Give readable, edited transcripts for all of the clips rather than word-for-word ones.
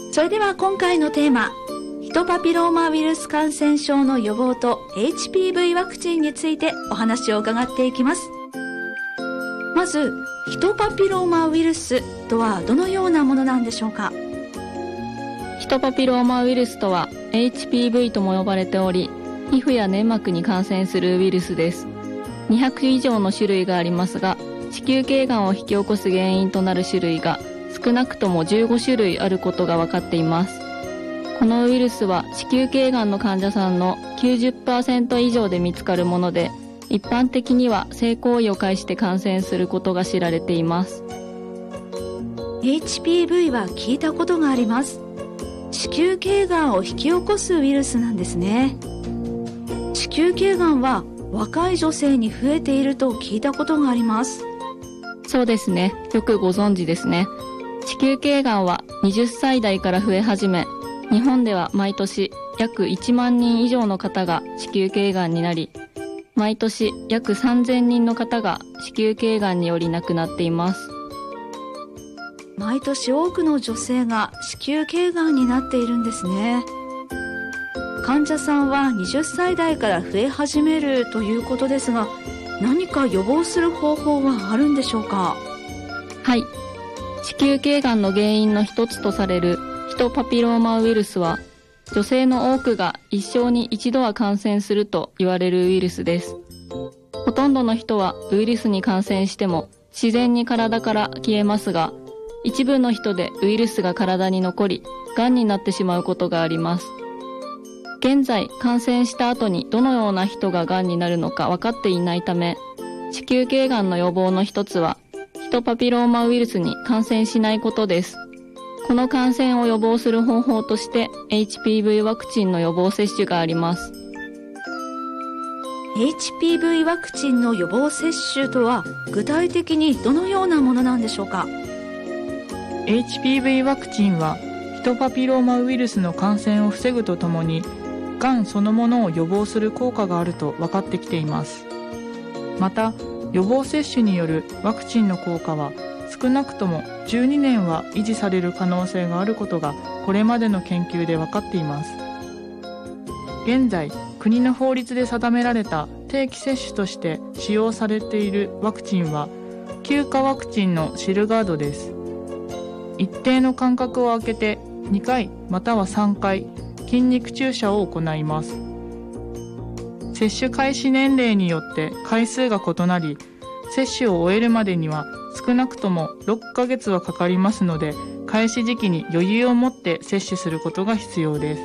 それでは今回のテーマ、ヒトパピローマウイルス感染症の予防と HPV ワクチンについてお話を伺っていきます。まず、ヒトパピローマウイルスとはどのようなものなんでしょうか。 ヒトパピローマウイルスとは HPV とも呼ばれており、皮膚や粘膜に感染するウイルスです。200以上の種類がありますが、子宮頸がんを引き起こす原因となる種類が少なくとも15種類あることが分かっています。このウイルスは子宮頸がんの患者さんの 90% 以上で見つかるもので、一般的には性行為を介して感染することが知られています。 HPV は聞いたことがあります。子宮頸がんを引き起こすウイルスなんですね。子宮頸がんは若い女性に増えていると聞いたことがあります。 そうですね、よくご存知ですね。子宮頸がんは20歳代から増え始め、日本では毎年約1万人以上の方が子宮頸がんになり、毎年約3000人の方が子宮頸がんにより亡くなっています。 毎年多くの女性が子宮頸がんになっているんですね。患者さんは20歳代から増え始めるということですが、何か予防する方法はあるんでしょうか。 はい、子宮頸がんの原因の一つとされるヒトパピローマウイルスは、女性の多くが一生に一度は感染すると言われるウイルスです。ほとんどの人はウイルスに感染しても自然に体から消えますが、一部の人でウイルスが体に残り、がんになってしまうことがあります。現在、感染した後にどのような人ががんになるのか分かっていないため、子宮頸がんの予防の一つは、ヒトパピローマウイルスに感染しないことです。この感染を予防する方法として、HPV ワクチンの予防接種があります。 HPV ワクチンの予防接種とは、具体的にどのようなものなんでしょうか。 HPV ワクチンはヒトパピローマウイルスの感染を防ぐとともに、がんそのものを予防する効果があると分かってきています。また、予防接種によるワクチンの効果は少なくとも12年は維持される可能性があることがこれまでの研究で分かっています。現在、国の法律で定められた定期接種として使用されているワクチンは9価ワクチンのシルガードです。一定の間隔を空けて2回または3回筋肉注射を行います。接種開始年齢によって回数が異なり、接種を終えるまでには少なくとも6ヶ月はかかりますので、開始時期に余裕を持って接種することが必要です。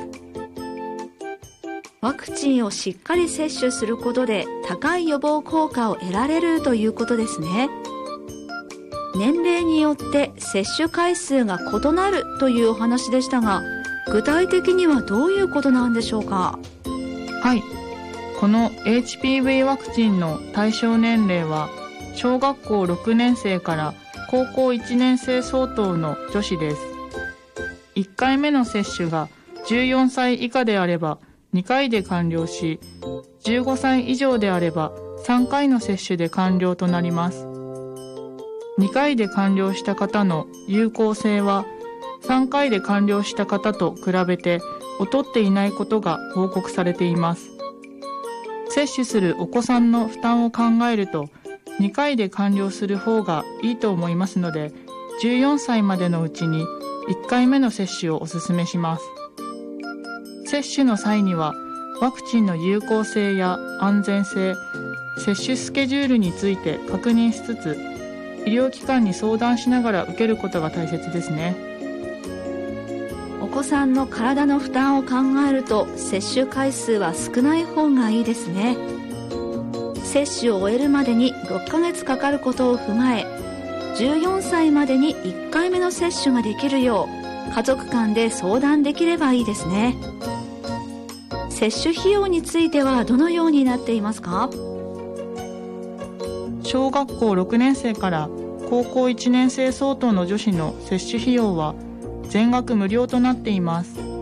ワクチンをしっかり接種することで高い予防効果を得られるということですね。年齢によって接種回数が異なるというお話でしたが、具体的にはどういうことなんでしょうか。 はい、この HPV ワクチンの対象年齢は小学校6年生から高校1年生相当の女子です。1回目の接種が14歳以下であれば2回で完了し、15歳以上であれば3回の接種で完了となります。2回で完了した方の有効性は3回で完了した方と比べて劣っていないことが報告されています。接種するお子さんの負担を考えると2回で完了する方がいいと思いますので、14歳までのうちに1回目の接種をお勧めします。接種の際にはワクチンの有効性や安全性、接種スケジュールについて確認しつつ、医療機関に相談しながら受けることが大切ですね。 お子さんの体の負担を考えると接種回数は少ない方がいいですね。接種を終えるまでに6ヶ月かかることを踏まえ、14歳までに1回目の接種ができるよう家族間で相談できればいいですね。接種費用についてはどのようになっていますか？ 小学校6年生から高校1年生相当の女子の接種費用は全額無料となっています。